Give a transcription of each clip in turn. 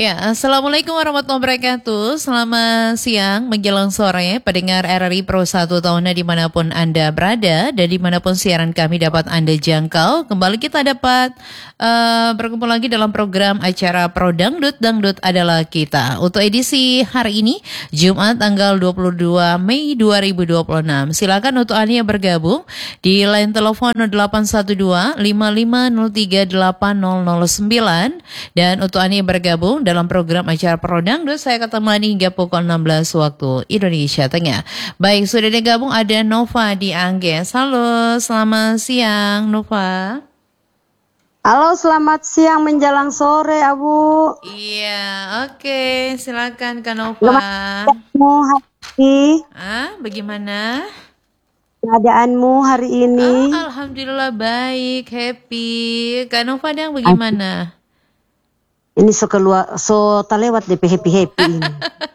Ya, Assalamualaikum warahmatullahi wabarakatuh. Selamat siang menjelang sore, pendengar RRI Pro 1 Tahunan dimanapun Anda berada dan dimanapun siaran kami dapat Anda jangkau. Kembali kita dapat berkumpul lagi dalam program acara Pro Dangdut, Dangdut adalah kita. Untuk edisi hari ini, Jumat tanggal 22 Mei 2026. Silakan untuk Anda yang bergabung di line telepon 0812 5503 8009 dan untuk Anda yang bergabung dalam program acara Pro Dangdut, saya akan temani hingga pukul 16 waktu Indonesia Tengah. Baik, sudah digabung ada Nova di Angges. Halo, selamat siang Nova. Halo, selamat siang menjelang sore, Abu. Iya, oke. Silakan Kak Nova. Keadaanmu hari bagaimana? Keadaanmu hari ini? Alhamdulillah baik, happy. Kak Nova yang bagaimana? Ini so terlewat deh happy ini.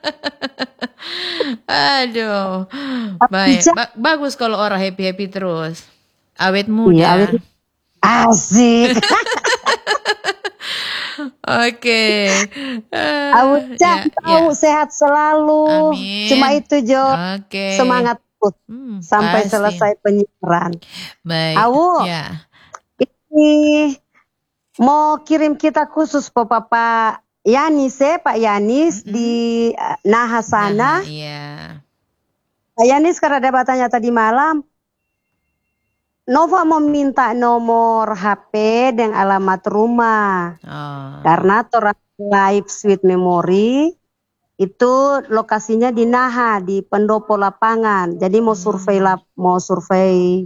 Aduh, baik. Bagus kalau orang happy terus. Awet muda. Iya, awet. Asik. Oke. Tahu sehat selalu. Amin. Cuma itu Jo. Oke. Semangat sampai pasti. selesai penyiaran. Baik. Awu. Ya. Ini mau kirim kita khusus Pak Yanis Pak Yanis di Naha sana. Iya. Pak Yanis karena ada tanya tadi malam, Nova mau minta nomor HP dan alamat rumah. Karena Torang Live Sweet Memory itu lokasinya di Naha di pendopo lapangan. Jadi mau survei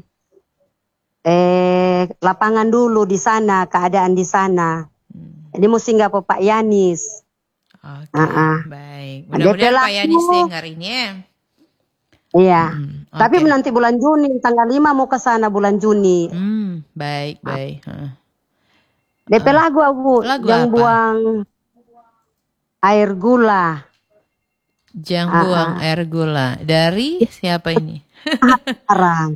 lapangan dulu di sana, keadaan di sana. Jadi mesti nggak Pak Yanis. Oke, baik. Mudah-mudahan Pak Yanis dengar ini ya. Iya. Tapi nanti bulan Juni, tanggal 5 mau ke sana bulan Juni. Baik. DP lagu Abu, jangan buang air gula. Jangan buang air gula. Dari siapa ini? Sekarang.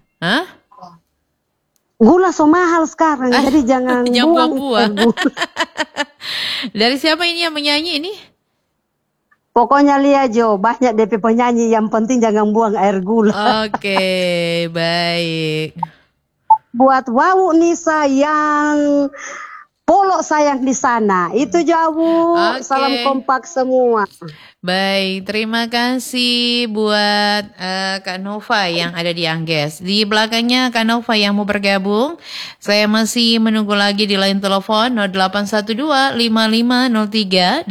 Gula so mahal sekarang, jadi jangan buang. Dari siapa ini yang menyanyi ini? Pokoknya lihat Jo, banyak DP penyanyi, yang penting jangan buang air gula. Oke, baik. Buat Wawu Nisa yang Polo sayang di sana, itu jauh. Salam kompak semua. Baik, terima kasih buat Kak Nova yang ada di Angges. Di belakangnya Kak Nova yang mau bergabung, saya masih menunggu lagi di line telepon 0812 5503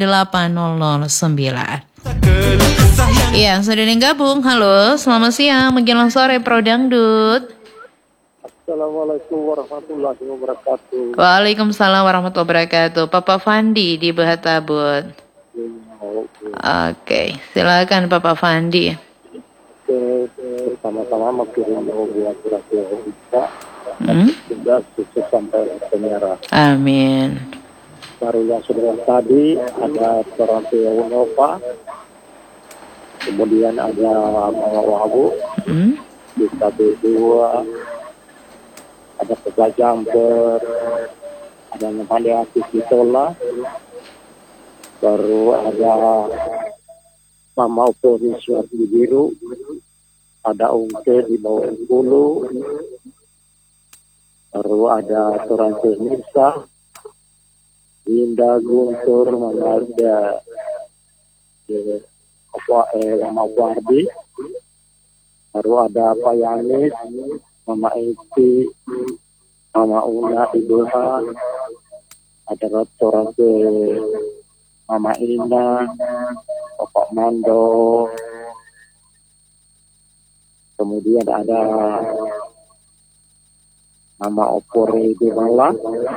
8009. Iya, sudah gabung. Halo, selamat siang menjelang sore Pro Dangdut. Assalamualaikum warahmatullahi wabarakatuh. Waalaikumsalam warahmatullahi wabarakatuh. Papa Fandi di Bahatabut. Oke, silakan Papa Fandi. Pertama-tama kirim buat Radio kita. Sudah sukses sampai penyiaran. Amin. Baru yang sudah tadi ada orang tua Nova, kemudian ada Mama Wabu, kita berdua, ada Pegah Jumper, ada Nempande Aktif Tola, baru ada Mama Opori Suardi Biru, ada Ungke di bawah 10, baru ada Torante Nisa, Linda Guntur, Mama Alda, Mama Wardi, baru ada Pak Yanis, Mama Eti, Mama Una, Ibuha, ada restoran ke Mama Ina, Bapak Mando, kemudian ada Mama Opore di Bala,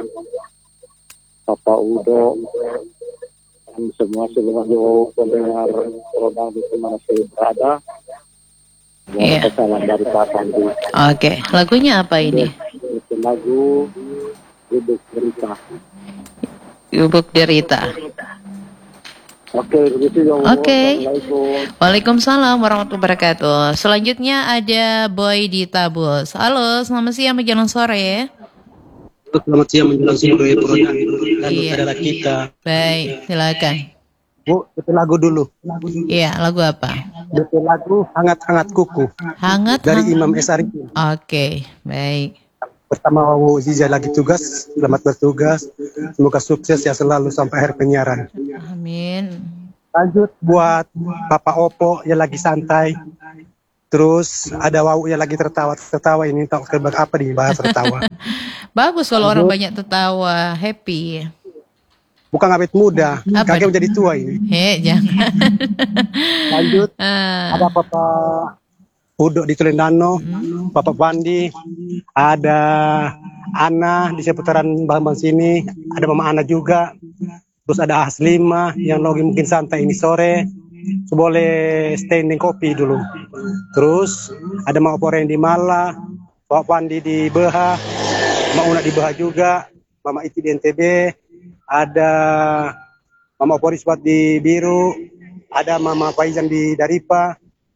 Bapak Udo, dan semua seluruh pendengar program di mana saya berada. Iya. Salam dari Pak Fandi. Oke, lagunya apa ini? Itu lagu Gubuk Derita. Gubuk Derita. Oke, begitu ya. Oke. Waalaikumsalam warahmatullahi wabarakatuh. Selanjutnya ada Boy di Tabus. Halo, selamat siang menjelang sore. Selamat siang menjelang sore. Dangdut adalah kita. Baik, silakan. Bu, itu lagu dulu. Iya, lagu apa? Itu lagu Hangat-Hangat Kuku. Hangat dari Imam S. Arifin. Oke, baik. Pertama Wawu Ziza lagi tugas, selamat bertugas. Semoga sukses ya selalu sampai akhir penyiaran. Amin. Lanjut buat Bapak Opo yang lagi santai. Terus ada Wawu yang lagi tertawa ini tahu tebak apa nih bahas tertawa. Bagus kalau orang banyak tertawa, happy. Bukan awet muda, kakek menjadi tua ini. Jangan. Lanjut, ada Bapak Udo di Tulendano, Bapak Bandi, ada Ana di seputaran Bambang sini, ada Mama Ana juga, terus ada Aslima yang lagi mungkin santai ini sore, boleh standing kopi dulu. Terus ada Mama Poreng di Mala, Bapak Bandi di Beha, Mama Una di Beha juga, Mama Iti di NTB, ada Mama Poriswat di Biru, ada Mama Faizan di Daripa,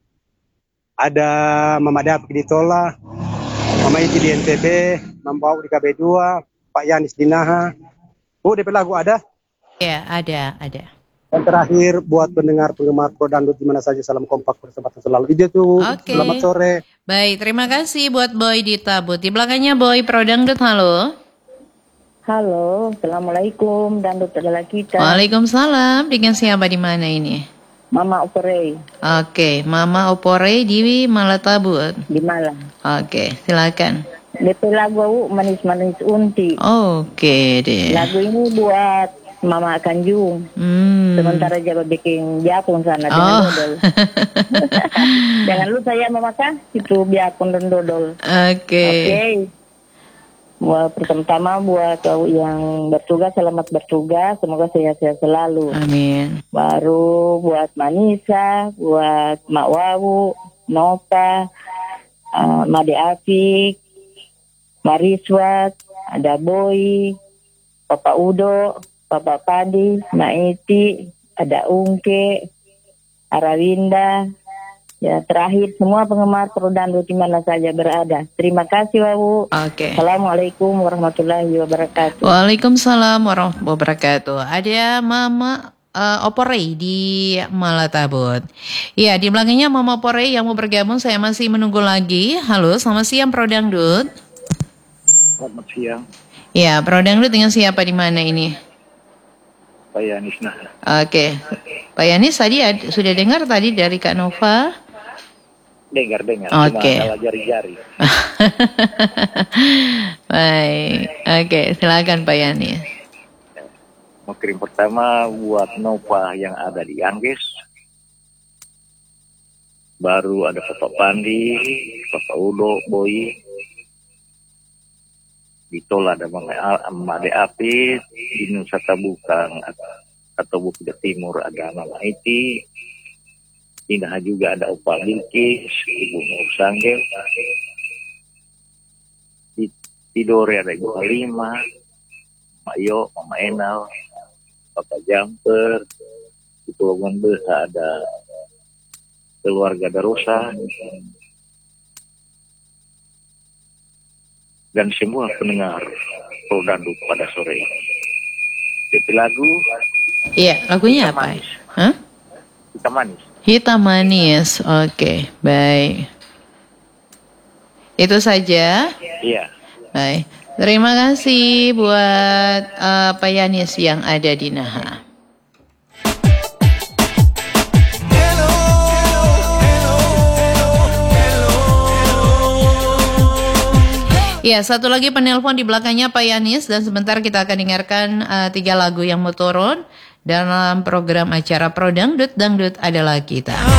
ada Mama Dapik di Tola, Mama Iti di NTB, Mama Pau di KB2, Pak Yanis di Naha. Bu, DP lagu ada? Ya, ada. Dan terakhir buat penggemar Pro Dangdut di mana saja, salam kompak persahabatan selalu. Ide tuh, selamat sore. Baik, terima kasih buat Boy di Tabut. Di belakangnya Boy Pro Dangdut, halo. Halo, Assalamualaikum, Dangdut adalah kita. Waalaikumsalam, dengan siapa di mana ini? Mama Oporei. Oke, Mama Oporei di Malatabut. Di Malang. Oke, silakan. DP lagu Manis-Manis Unti. Oke deh. Lagu ini buat Mama Kanjung. Sementara Jawa bikin Biakun sana dengan dodol. Jangan lupa ya Mama Kak, itu Biakun dan dodol. Oke. Buat pertama buat kau yang bertugas, selamat bertugas, semoga sehat-sehat selalu. Amin. Baru buat Manisa, buat Mak Wawu, Nova, Made Afik, Mariswat, ada Boy, Papa Udo, Papa Padi, Maiti, ada Ungke, Arawinda. Ya, terakhir semua penggemar Pro Dangdut di mana saja berada. Terima kasih, Wawu. Oke. Assalamualaikum warahmatullahi wabarakatuh. Waalaikumsalam warahmatullahi wabarakatuh. Ada Mama Oporei di Malatabut. Ya, di belakangnya Mama Oporei yang mau bergabung, saya masih menunggu lagi. Halo, selamat siang Pro Dangdut. Selamat siang. Ya, Pro Dangdut dengan siapa di mana ini? Pak Yanis. Oke. Pak Yanis tadi sudah dengar tadi dari Kak Nova? Dengar. Oke. Cuma jari-jari. Baik. Oke, silakan Pak Yanis. Mau kirim pertama buat Nova yang ada di Angges. Baru ada Bapak Pandi, Bapak Udo, Boy. Di Tola ada Mama Ade Api, di Nusa Tabukang atau Bukit Timur ada Mama Iti. Di Naha juga ada Opa Bilkis, Ibu Nur Sanggel. Di Dore ada Ibu Halima, Mak Yo, Mama Enal, Papa Jumper. Di Pulau Beha ada keluarga Darosa. Dan semua pendengar Pro Dangdut pada sore ini. Itu lagu. Iya, lagunya apa? Hah? Hitam Manis. Hitam Manis. Oke, baik. Itu saja. Iya. Baik. Terima kasih buat Pak Yanis yang ada di Naha. Ya, satu lagi penelpon di belakangnya Pak Yanis dan sebentar kita akan dengarkan 3 lagu yang mau turun dalam program acara Pro Dangdut, Dangdut adalah kita.